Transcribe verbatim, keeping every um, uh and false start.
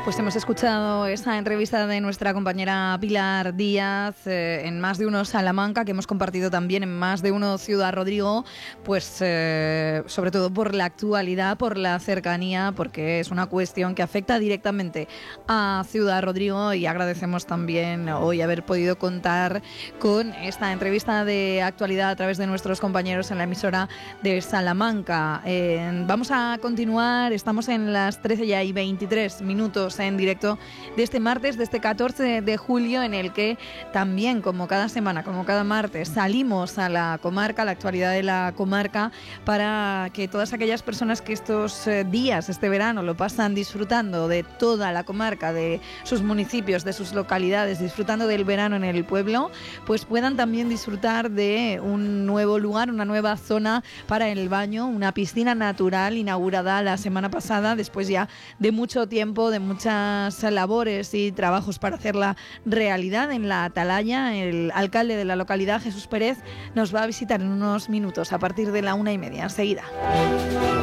Pues hemos escuchado esa entrevista de nuestra compañera Pilar Díaz eh, en Más de Uno Salamanca, que hemos compartido también en Más de Uno Ciudad Rodrigo, pues eh, sobre todo por la actualidad, por la cercanía, porque es una cuestión que afecta directamente a Ciudad Rodrigo, y agradecemos también hoy haber podido contar con esta entrevista de actualidad a través de nuestros compañeros en la emisora de Salamanca. Eh, vamos a continuar, estamos en las trece ya y veintitrés minutos en directo de este martes, de este catorce de julio, en el que también, como cada semana, como cada martes, salimos a la comarca, a la actualidad de la comarca, para que todas aquellas personas que estos eh, días, este verano, lo pasan disfrutando de toda la comarca, de sus municipios, de sus localidades, disfrutando del verano en el pueblo, pues puedan también disfrutar de un nuevo lugar, una nueva zona para el baño, una piscina natural inaugurada la semana pasada, después ya de mucho tiempo, de muchas labores y trabajos para hacerla realidad en la Atalaya. El alcalde de la localidad, Jesús Pérez, nos va a visitar en unos minutos a partir de la una y media. Enseguida.